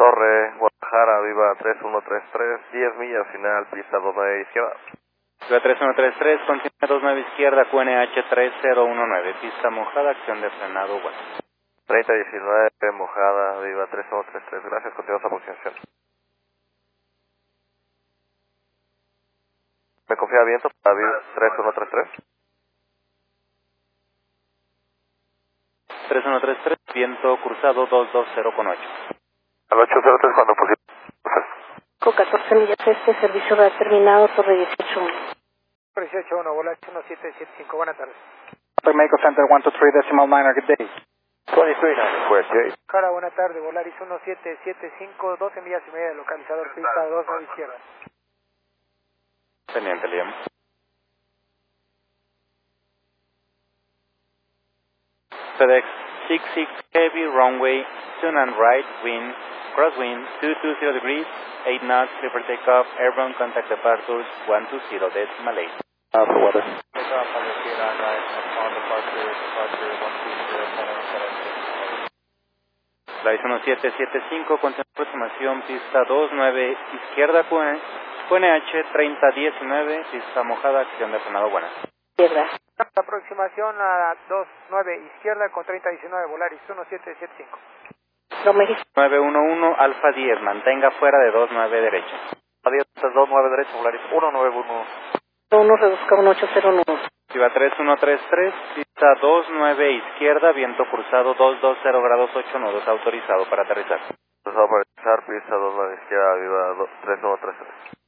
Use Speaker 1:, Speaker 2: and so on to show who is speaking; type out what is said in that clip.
Speaker 1: Torre, Guadalajara, Viva 3133, 10 millas, final, pista 29 izquierda.
Speaker 2: Viva 3133, continúa 29 izquierda, QNH 3019, pista mojada, acción de frenado, bueno.
Speaker 1: 3019, mojada, Viva 3133, gracias, continuamos aproximación. ¿Me confía viento para Viva 3133?
Speaker 2: 3133, viento cruzado 220,8.
Speaker 1: Al 803 cuando posible.
Speaker 3: Con 14 millas servicio va terminado, Torre 18.
Speaker 4: 18-1, Volaris 1775, buenas tardes.
Speaker 5: Mexico Center 123.9, good day.
Speaker 1: 2394,
Speaker 4: Cara, buenas tardes, Volaris 1775, 12 millas y media, localizador pista 29 izquierda.
Speaker 2: Pendiente, Liam. FedEx 66 Heavy, runway, soon and right, wind, crosswind, 220 degrees, 8 knots, clear for takeoff, airborne contact departures, 120, decimal 8.
Speaker 5: For weather.
Speaker 2: Takeoff, on departure, 120, Flight 1775, continúa aproximación, pista 29 izquierda, QNH 3019, pista mojada, acción de frenado buena.
Speaker 3: Izquierda.
Speaker 4: Aproximación a 29 izquierda con 3019, Volaris 1775.
Speaker 3: México
Speaker 2: 911, Alfa 10, mantenga fuera de 29 derecha.
Speaker 1: A 10, 29 derecha, Volaris 191.
Speaker 3: 1, reduzca 1809.
Speaker 2: Viva 3133, pista 29 izquierda, viento cruzado 220 grados 8 nudos, autorizado para aterrizar.
Speaker 1: Autorizado para aterrizar, pista 29 izquierda, Viva 3133.